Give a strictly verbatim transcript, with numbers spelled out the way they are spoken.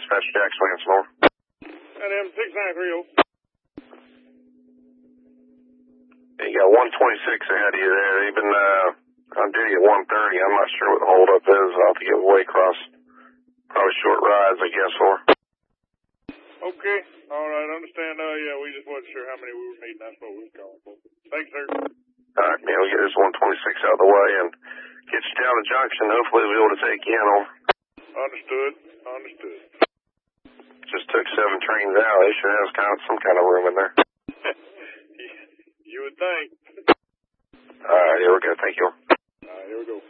Dispatch Jackson Hanson, over. And M six nine three zero. You got one twenty-six ahead of you there. They've been uh, on duty at one thirty. I'm not sure what the holdup is. I'll have to give way across. Probably short rides, I guess, or. Okay. All right. Understand. Uh, yeah, we just wasn't sure how many we were meeting. That's what we was calling for. Thanks, sir. All right, man. We'll get this one twenty-six out of the way and get you down to Junction. Hopefully we'll be able to take you in, over. Understood. Understood. Just took seven trains out. They should have kind of some kind of room in there. You would think. All right, here we go. Thank you. All right, here we go.